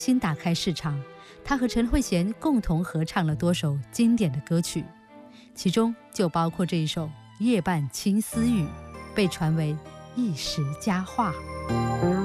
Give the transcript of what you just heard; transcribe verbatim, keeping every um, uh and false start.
新打开市场，他和陈慧娴共同合唱了多首经典的歌曲，其中就包括这一首《夜半青丝雨》，被传为一时佳话。